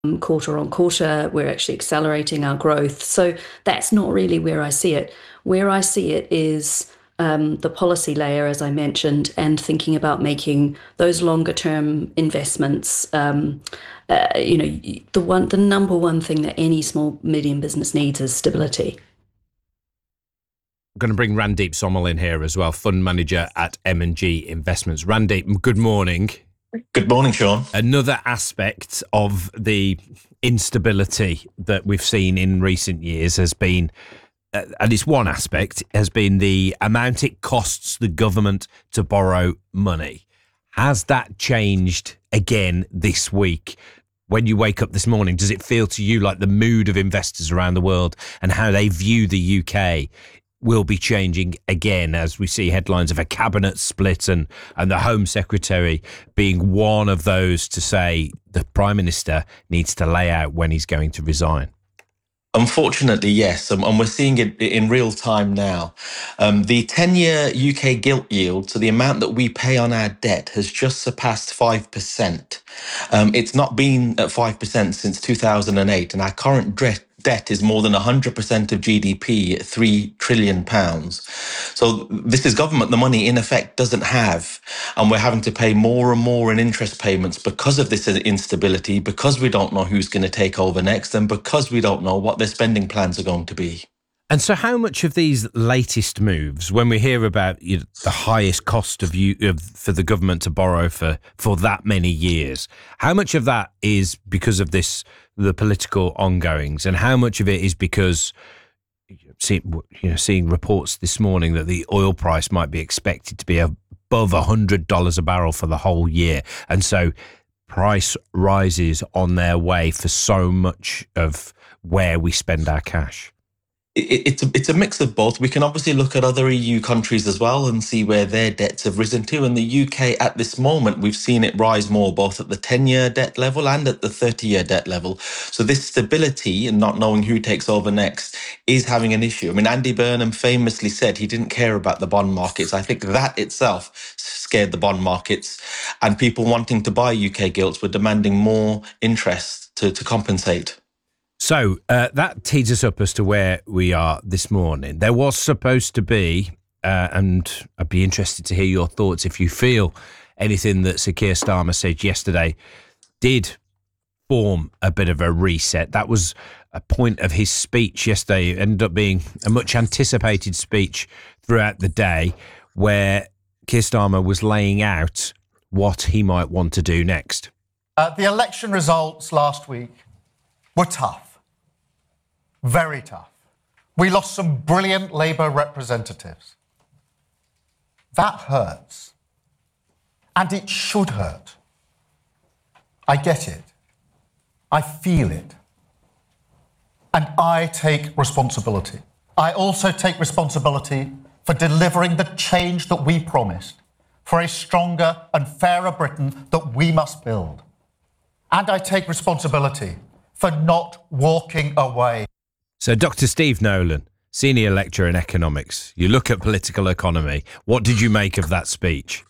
quarter on quarter. We're actually accelerating our growth. So that's not really where I see it. Where I see it is the policy layer, as I mentioned, and thinking about making those longer term investments. The number one thing that any small medium business needs is stability. I'm going to bring Randeep Somal in here as well, fund manager at M&G Investments. Randeep, good morning. Good morning, Sean. Another aspect of the instability that we've seen in recent years has been, and it's one aspect, has been the amount it costs the government to borrow money. Has that changed again this week? When you wake up this morning, does it feel to you like the mood of investors around the world and how they view the UK will be changing again as we see headlines of a cabinet split and the Home Secretary being one of those to say the Prime Minister needs to lay out when he's going to resign? Unfortunately, yes, and we're seeing it in real time now. The 10-year UK gilt yield, so the amount that we pay on our debt, has just surpassed 5%. It's not been at 5% since 2008, and our current debt is more than 100% of GDP at £3 trillion. So this is government the money in effect doesn't have, and we're having to pay more and more in interest payments because of this instability, because we don't know who's going to take over next, and because we don't know what their spending plans are going to be. And so how much of these latest moves, when we hear about the highest cost for the government to borrow for that many years, how much of that is because of the political ongoings, and how much of it is because seeing reports this morning that the oil price might be expected to be above $100 a barrel for the whole year, and so price rises on their way for so much of where we spend our cash? It's a mix of both. We can obviously look at other EU countries as well and see where their debts have risen to. And the UK at this moment, we've seen it rise more both at the 10-year debt level and at the 30-year debt level. So this stability and not knowing who takes over next is having an issue. I mean, Andy Burnham famously said he didn't care about the bond markets. I think that itself scared the bond markets, and people wanting to buy UK gilts were demanding more interest to compensate. So that tees us up as to where we are this morning. There was supposed to be, and I'd be interested to hear your thoughts if you feel anything that Sir Keir Starmer said yesterday did form a bit of a reset. That was a point of his speech yesterday. It ended up being a much anticipated speech throughout the day where Keir Starmer was laying out what he might want to do next. The election results last week were tough. Very tough. We lost some brilliant Labour representatives. That hurts. And it should hurt. I get it. I feel it. And I take responsibility. I also take responsibility for delivering the change that we promised, for a stronger and fairer Britain that we must build. And I take responsibility for not walking away. So, Dr. Steve Nolan, senior lecturer in economics, you look at political economy. What did you make of that speech?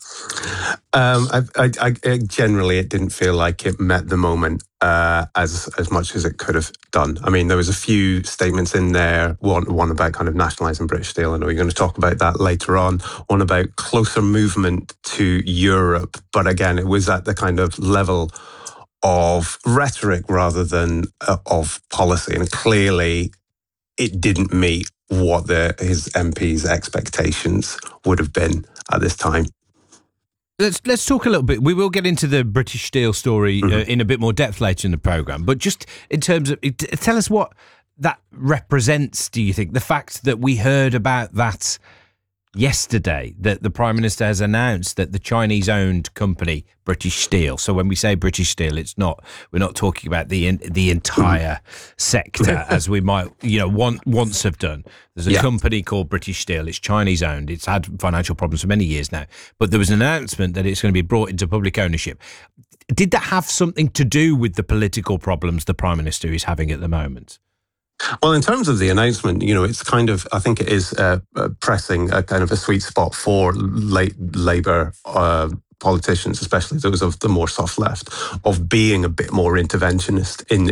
I generally, it didn't feel like it met the moment as much as it could have done. I mean, there was a few statements in there. One about kind of nationalising British Steel. I know you're going to talk about that later on. One about closer movement to Europe. But again, it was at the kind of level of rhetoric rather than of policy. And clearly, it didn't meet what his MPs' expectations would have been at this time. Let's talk a little bit. We will get into the British Steel story in a bit more depth later in the programme. But just in terms of, tell us what that represents, do you think? The fact that we heard about that yesterday, that the Prime Minister has announced that the Chinese-owned company, British Steel, so when we say British Steel, we're not talking about the entire sector as we might once have done. There's a company called British Steel. It's Chinese-owned. It's had financial problems for many years now. But there was an announcement that it's going to be brought into public ownership. Did that have something to do with the political problems the Prime Minister is having at the moment? Well, in terms of the announcement, it's kind of, I think it is pressing a kind of a sweet spot for late Labour politicians, especially those of the more soft left, of being a bit more interventionist